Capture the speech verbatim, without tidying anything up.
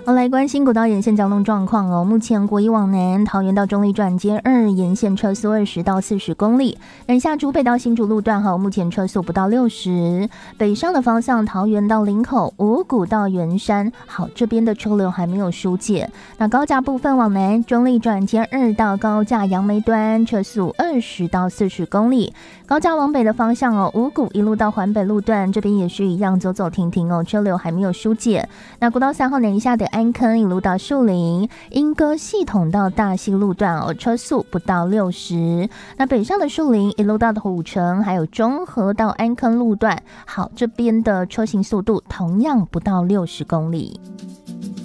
好，来关心国道沿线交通状况哦。目前国一往南，桃园到中坜转接二沿线车速二十到四十公里，南下竹北到新竹路段哈，目前车速不到六十。北上的方向，桃园到林口、五股到圆山，好，这边的车流还没有疏解。那高架部分往南，中坜转接二到高架杨梅端，车速二十到四十公里。高架往北的方向哦，五股一路到环北路段，这边也是一样走走停停哦，车流还没有疏解。那国道三号南下的安坑一路到树林，莺歌系统到大溪路段哦，车速不到六十。那北上的树林一路到土城，还有中和到安坑路段，好，这边的车行速度同样不到六十公里。